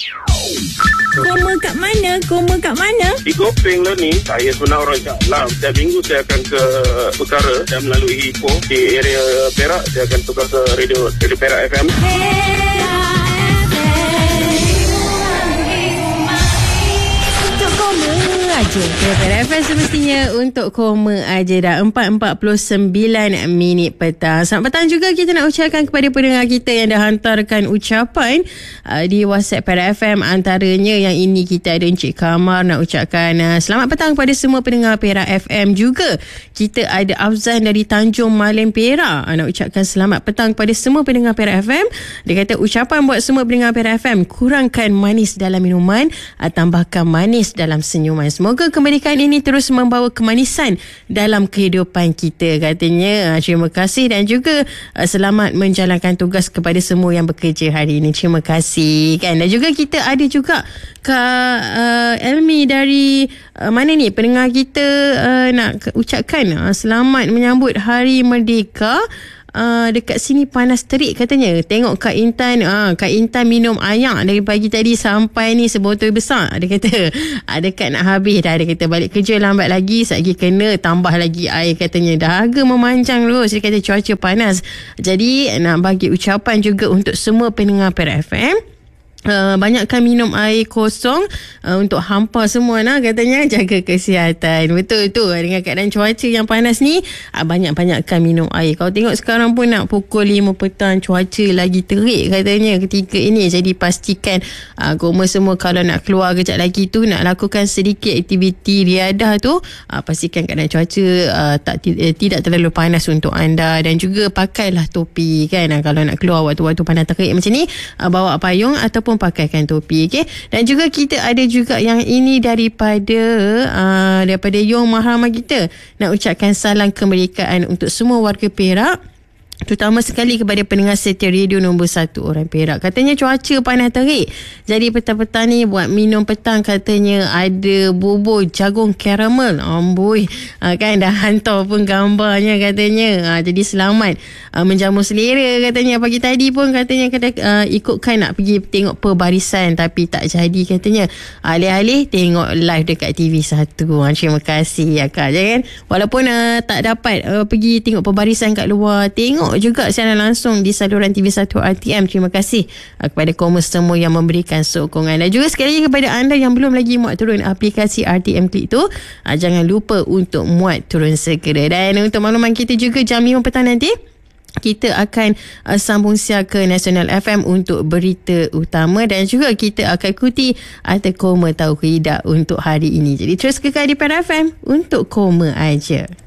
Koma kat mana? Koma kat mana? Di Gopeng lah ni, saya sebenarnya orang Jalan. Setiap minggu saya akan ke Perkara dan melalui Ipoh di area Perak. Saya akan tukar ke radio Perak FM. Perak FM semestinya untuk koma aja dah. 4:49 petang. Selamat petang juga kita nak ucapkan kepada pendengar kita yang dah hantarkan ucapan di WhatsApp Perak FM. Antaranya yang ini kita ada Encik Kamar nak ucapkan selamat petang kepada semua pendengar Perak FM juga. Kita ada Afzan dari Tanjung Malim Perak nak ucapkan selamat petang kepada semua pendengar Perak FM. Dia kata ucapan buat semua pendengar Perak FM, kurangkan manis dalam minuman, tambahkan manis dalam senyuman. Semoga kemerdekaan ini terus membawa kemanisan dalam kehidupan kita, katanya. Terima kasih dan juga selamat menjalankan tugas kepada semua yang bekerja hari ini. Terima kasih kan. Dan juga kita ada juga Kak Elmi dari mana ni pendengar kita nak ucapkan selamat menyambut Hari Merdeka. Dekat sini panas terik katanya. Tengok Kak Intan, Kak Intan minum air dari pagi tadi sampai ni sebotol besar. Dia kata dekat nak habis dah. Dia kata balik kerja lambat lagi, lagi kena tambah lagi air katanya. Dahaga memanjang terus. Dia kata cuaca panas. Jadi nak bagi ucapan juga untuk semua pendengar Perak FM. Banyakkan minum air kosong untuk hampa semua katanya. Jaga kesihatan. Betul tu, dengan keadaan cuaca yang panas ni, banyak-banyakkan minum air. Kau tengok sekarang pun nak pukul 5 petang, cuaca lagi terik katanya ketika ini. Jadi pastikan koma semua kalau nak keluar kejap lagi tu, nak lakukan sedikit aktiviti riadah tu, pastikan keadaan cuaca tidak terlalu panas untuk anda. Dan juga pakailah topi kan. Kalau nak keluar waktu-waktu panas terik macam ni, bawa payung ataupun pakaikan topi, okey. Dan juga kita ada juga yang ini daripada Yong Mahrama kita nak ucapkan salam kemerdekaan untuk semua warga Perak, terutama sekali kepada pendengar setia radio nombor 1 orang Perak. Katanya cuaca panas terik, jadi petang-petang ni buat minum petang katanya ada bubur jagung karamel. Amboi, kan dah hantar pun gambarnya katanya. Jadi selamat menjamu selera katanya. Pagi tadi pun katanya ikutkan nak pergi tengok perbarisan tapi tak jadi katanya. Alih-alih tengok live dekat TV1. Terima kasih ya Kak. Jangan walaupun tak dapat pergi tengok perbarisan kat luar, tengok juga secara langsung di saluran TV1 RTM. Terima kasih kepada koma semua yang memberikan sokongan. Dan juga sekali lagi kepada anda yang belum lagi muat turun aplikasi RTM Click tu, jangan lupa untuk muat turun segera. Dan untuk makluman kita juga, jam 5 petang nanti kita akan sambung siar ke Nasional FM untuk berita utama, dan juga kita akan ikuti Koma Tahu Tidak untuk hari ini. Jadi terus kekal di Perak FM untuk Koma Aja.